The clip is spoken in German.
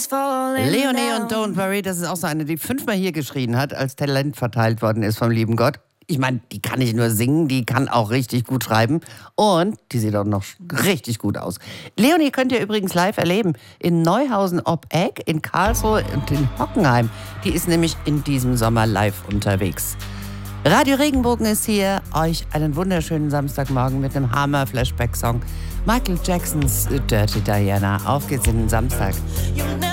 Leonie und Don't Worry, das ist auch so eine, die 5-mal hier geschrien hat, als Talent verteilt worden ist vom lieben Gott. Ich meine, die kann nicht nur singen, die kann auch richtig gut schreiben. Und die sieht auch noch richtig gut aus. Leonie könnt ihr übrigens live erleben in Neuhausen ob Eck, in Karlsruhe und in Hockenheim. Die ist nämlich in diesem Sommer live unterwegs. Radio Regenbogen ist hier. Euch einen wunderschönen Samstagmorgen mit einem Hammer-Flashback-Song. Michael Jacksons Dirty Diana. Auf geht's in den Samstag.